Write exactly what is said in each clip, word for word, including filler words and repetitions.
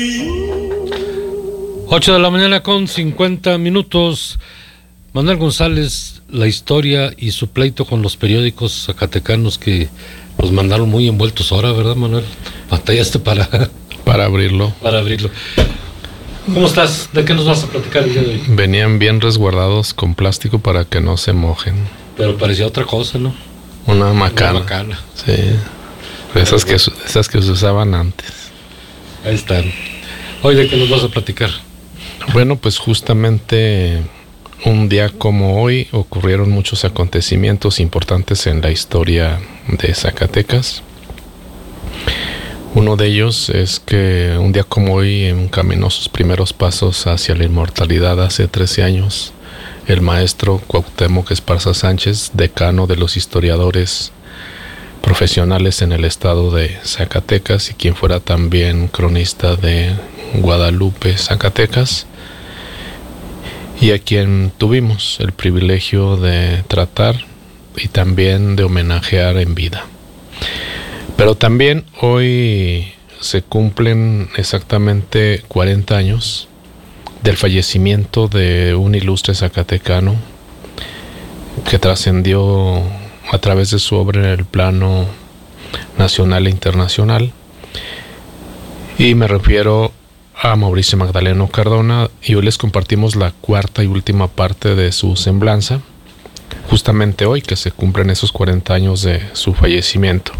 ocho de la mañana con cincuenta minutos. Manuel González, la historia y su pleito con los periódicos zacatecanos que los mandaron muy envueltos ahora, ¿verdad, Manuel? Batallaste para... Para abrirlo. Para abrirlo. ¿Cómo estás? ¿De qué nos vas a platicar el día de hoy? Venían bien resguardados con plástico para que no se mojen. Pero parecía otra cosa, ¿no? Una macana. Una macana. Sí. Esas que, esas que se usaban antes. Ahí están. Hoy, ¿de qué nos vas a platicar? Bueno, pues justamente un día como hoy ocurrieron muchos acontecimientos importantes en la historia de Zacatecas. Uno de ellos es que un día como hoy encaminó sus primeros pasos hacia la inmortalidad hace trece años el maestro Cuauhtémoc Esparza Sánchez, decano de los historiadores profesionales en el estado de Zacatecas y quien fuera también cronista de Guadalupe, Zacatecas, y a quien tuvimos el privilegio de tratar y también de homenajear en vida. Pero también hoy se cumplen exactamente cuarenta años del fallecimiento de un ilustre zacatecano que trascendió a través de su obra en el plano nacional e internacional. Y me refiero a Mauricio Magdaleno Cardona, y hoy les compartimos la cuarta y última parte de su semblanza, justamente hoy que se cumplen esos cuarenta años de su fallecimiento.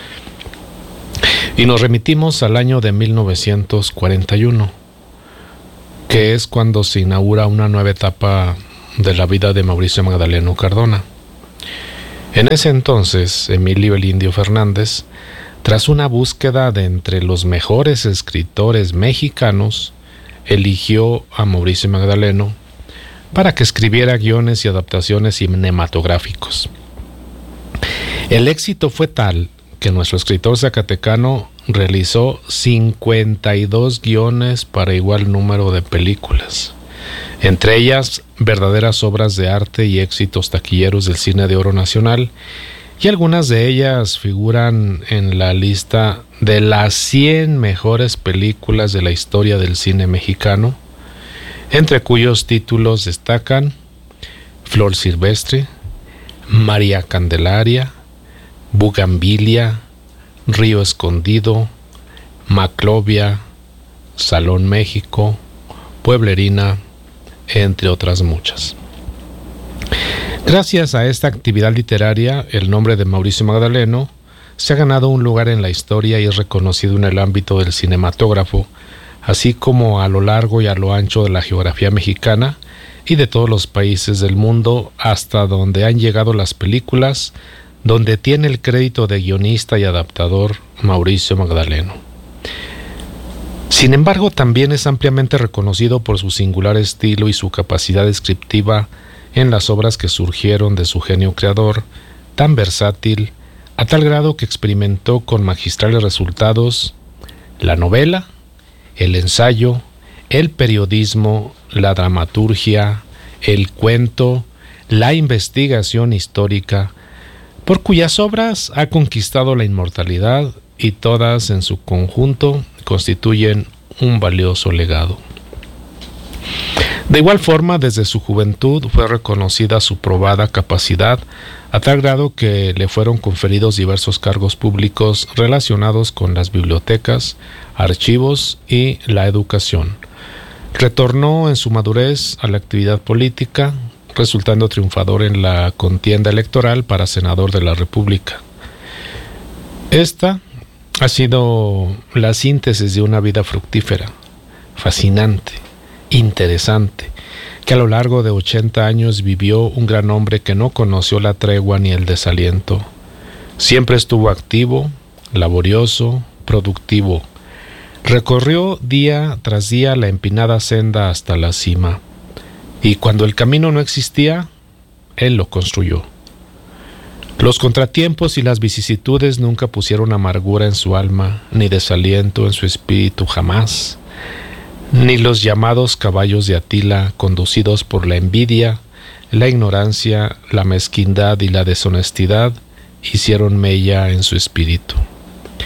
Y nos remitimos al año de mil novecientos cuarenta y uno, que es cuando se inaugura una nueva etapa de la vida de Mauricio Magdaleno Cardona. En ese entonces, Emilio el Indio Fernández, tras una búsqueda de entre los mejores escritores mexicanos, eligió a Mauricio Magdaleno para que escribiera guiones y adaptaciones cinematográficos. El éxito fue tal que nuestro escritor zacatecano realizó cincuenta y dos guiones para igual número de películas, entre ellas verdaderas obras de arte y éxitos taquilleros del cine de oro nacional, y algunas de ellas figuran en la lista de las cien mejores películas de la historia del cine mexicano, entre cuyos títulos destacan Flor Silvestre, María Candelaria, Bugambilia, Río Escondido, Maclovia, Salón México, Pueblerina, entre otras muchas. Gracias a esta actividad literaria, el nombre de Mauricio Magdaleno se ha ganado un lugar en la historia y es reconocido en el ámbito del cinematógrafo, así como a lo largo y a lo ancho de la geografía mexicana y de todos los países del mundo, hasta donde han llegado las películas donde tiene el crédito de guionista y adaptador Mauricio Magdaleno. Sin embargo, también es ampliamente reconocido por su singular estilo y su capacidad descriptiva en las obras que surgieron de su genio creador, tan versátil, a tal grado que experimentó con magistrales resultados la novela, el ensayo, el periodismo, la dramaturgia, el cuento, la investigación histórica, por cuyas obras ha conquistado la inmortalidad y todas en su conjunto constituyen un valioso legado. De igual forma, desde su juventud fue reconocida su probada capacidad, a tal grado que le fueron conferidos diversos cargos públicos relacionados con las bibliotecas, archivos y la educación. Retornó en su madurez a la actividad política, resultando triunfador en la contienda electoral para senador de la República. Esta ha sido la síntesis de una vida fructífera, fascinante, interesante, que a lo largo de ochenta años vivió un gran hombre que no conoció la tregua ni el desaliento. Siempre estuvo activo, laborioso, productivo. Recorrió día tras día la empinada senda hasta la cima. Y cuando el camino no existía, él lo construyó. Los contratiempos y las vicisitudes nunca pusieron amargura en su alma, ni desaliento en su espíritu jamás, ni los llamados caballos de Atila, conducidos por la envidia, la ignorancia, la mezquindad y la deshonestidad, hicieron mella en su espíritu.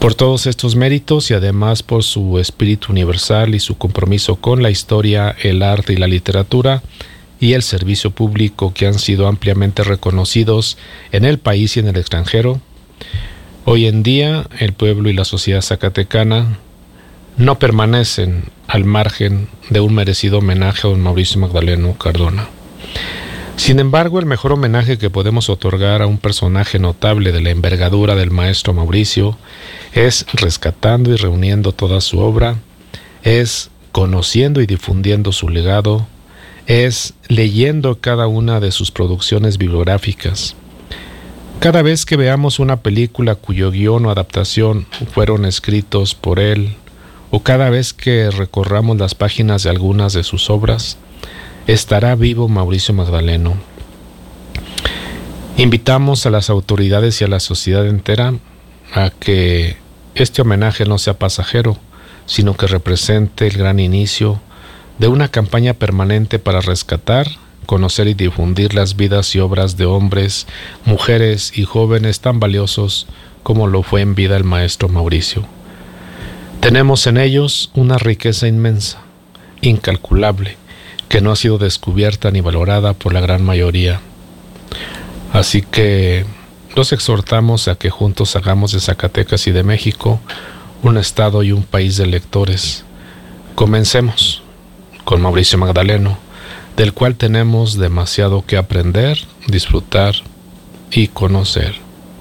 Por todos estos méritos y además por su espíritu universal y su compromiso con la historia, el arte y la literatura y el servicio público que han sido ampliamente reconocidos en el país y en el extranjero, hoy en día el pueblo y la sociedad zacatecana no permanecen al margen de un merecido homenaje a don Mauricio Magdaleno Cardona. Sin embargo, el mejor homenaje que podemos otorgar a un personaje notable de la envergadura del maestro Mauricio es rescatando y reuniendo toda su obra, es conociendo y difundiendo su legado, es leyendo cada una de sus producciones bibliográficas. Cada vez que veamos una película cuyo guión o adaptación fueron escritos por él, o cada vez que recorramos las páginas de algunas de sus obras, estará vivo Mauricio Magdaleno. Invitamos a las autoridades y a la sociedad entera a que este homenaje no sea pasajero, sino que represente el gran inicio de una campaña permanente para rescatar, conocer y difundir las vidas y obras de hombres, mujeres y jóvenes tan valiosos como lo fue en vida el maestro Mauricio. Tenemos en ellos una riqueza inmensa, incalculable, que no ha sido descubierta ni valorada por la gran mayoría. Así que los exhortamos a que juntos hagamos de Zacatecas y de México un estado y un país de lectores. Comencemos con Mauricio Magdaleno, del cual tenemos demasiado que aprender, disfrutar y conocer.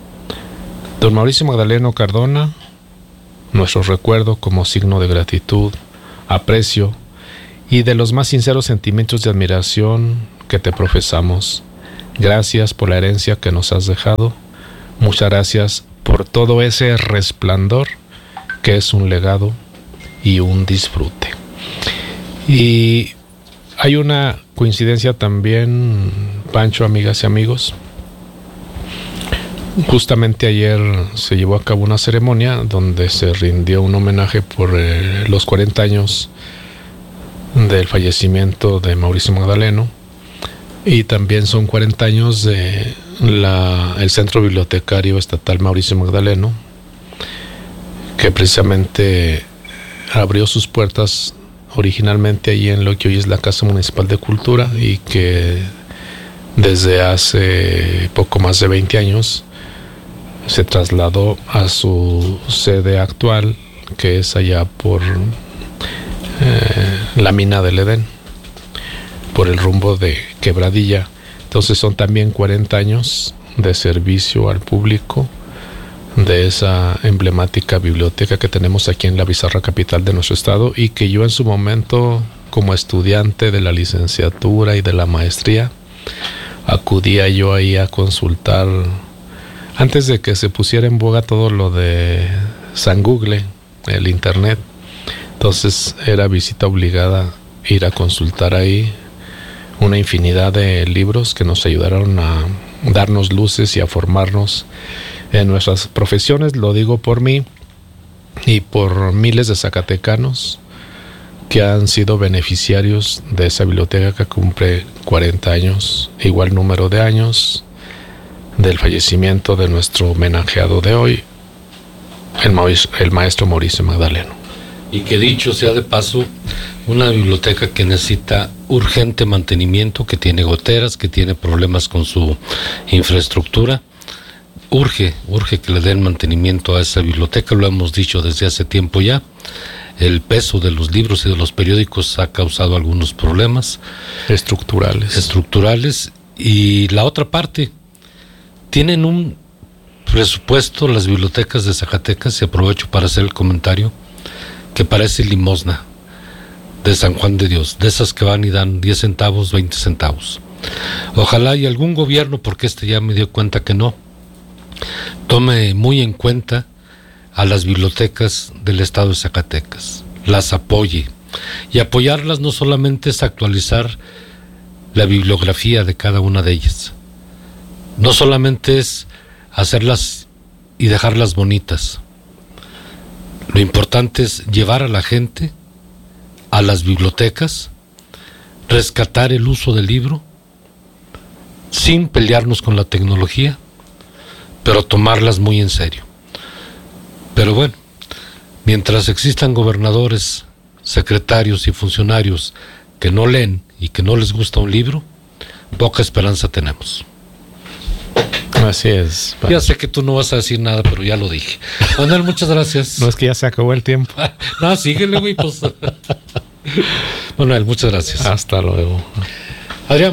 Don Mauricio Magdaleno Cardona, nuestro recuerdo como signo de gratitud, aprecio y de los más sinceros sentimientos de admiración que te profesamos. Gracias por la herencia que nos has dejado. Muchas gracias por todo ese resplandor que es un legado y un disfrute. Y hay una coincidencia también, Pancho, amigas y amigos. Justamente ayer se llevó a cabo una ceremonia donde se rindió un homenaje por eh, los cuarenta años del fallecimiento de Mauricio Magdaleno, y también son cuarenta años de la, el Centro Bibliotecario Estatal Mauricio Magdaleno, que precisamente abrió sus puertas originalmente allí en lo que hoy es la Casa Municipal de Cultura, y que desde hace poco más de veinte años se trasladó a su sede actual, que es allá por Eh, la mina del Edén, por el rumbo de Quebradilla. Entonces son también cuarenta años de servicio al público de esa emblemática biblioteca que tenemos aquí en la bizarra capital de nuestro estado, y que yo en su momento, como estudiante de la licenciatura y de la maestría, acudía yo ahí a consultar antes de que se pusiera en boga todo lo de San Google, el internet. Entonces era visita obligada ir a consultar ahí una infinidad de libros que nos ayudaron a darnos luces y a formarnos en nuestras profesiones. Lo digo por mí y por miles de zacatecanos que han sido beneficiarios de esa biblioteca que cumple cuarenta años, igual número de años del fallecimiento de nuestro homenajeado de hoy, el, Mauricio, el maestro Mauricio Magdaleno. Y que dicho sea de paso, una biblioteca que necesita urgente mantenimiento, que tiene goteras, que tiene problemas con su infraestructura. Urge, urge que le den mantenimiento a esa biblioteca, lo hemos dicho desde hace tiempo ya. El peso de los libros y de los periódicos ha causado algunos problemas estructurales. Estructurales. Y la otra parte, tienen un presupuesto las bibliotecas de Zacatecas, y aprovecho para hacer el comentario, que parece limosna de San Juan de Dios, de esas que van y dan diez centavos, veinte centavos. Ojalá y algún gobierno, porque este ya me dio cuenta que no, tome muy en cuenta a las bibliotecas del estado de Zacatecas, las apoye. Y apoyarlas no solamente es actualizar la bibliografía de cada una de ellas, no solamente es hacerlas y dejarlas bonitas. Lo importante es llevar a la gente a las bibliotecas, rescatar el uso del libro, sin pelearnos con la tecnología, pero tomarlas muy en serio. Pero bueno, mientras existan gobernadores, secretarios y funcionarios que no leen y que no les gusta un libro, poca esperanza tenemos. Así es. Ya sé que tú no vas a decir nada, pero ya lo dije. Manuel, muchas gracias. No, es que ya se acabó el tiempo. No, síguele, güey, pues. Manuel, muchas gracias. Hasta luego. Adrián.